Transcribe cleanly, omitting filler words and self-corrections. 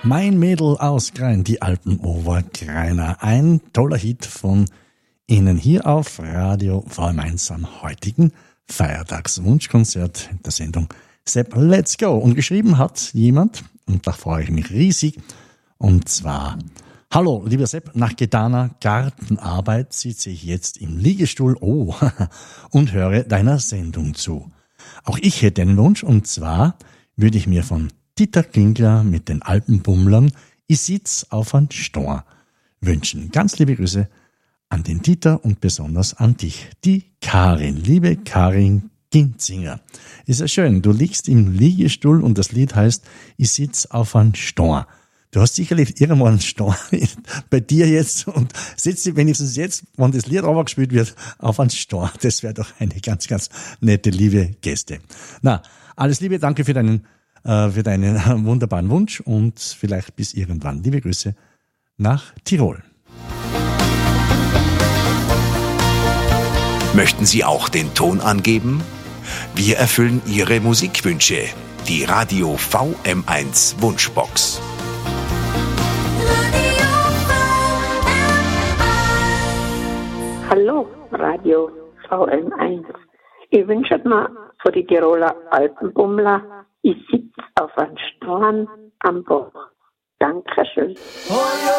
Mein Mädel aus Grein, die Alpenobergreiner. Ein toller Hit von Ihnen hier auf Radio VM1 am heutigen Feiertagswunschkonzert der Sendung Sepp Let's Go. Und geschrieben hat jemand, und da freue ich mich riesig, und zwar: Hallo, lieber Sepp, nach getaner Gartenarbeit sitze ich jetzt im Liegestuhl und höre deiner Sendung zu. Auch ich hätte einen Wunsch, und zwar würde ich mir von Dieter Klingler mit den Alpenbummlern Ich sitz auf ein Stor wünschen. Ganz liebe Grüße an den Dieter und besonders an dich, die Karin. Liebe Karin Ginzinger. Ist ja schön, du liegst im Liegestuhl und das Lied heißt Ich sitz auf ein Stor. Du hast sicherlich irgendwann einen Stor bei dir jetzt und sitzt wenigstens jetzt, wenn das Lied runtergespielt wird, auf einen Stor. Das wäre doch eine ganz, ganz nette, liebe Gäste. Na, alles Liebe, danke für deinen wunderbaren Wunsch und vielleicht bis irgendwann. Liebe Grüße nach Tirol. Möchten Sie auch den Ton angeben? Wir erfüllen Ihre Musikwünsche. Die Radio VM1 Wunschbox. Hallo, Radio VM1. Ich wünsche mir für die Tiroler Alpenbummler, ich sitz auf einem Storn am Bach. Dankeschön.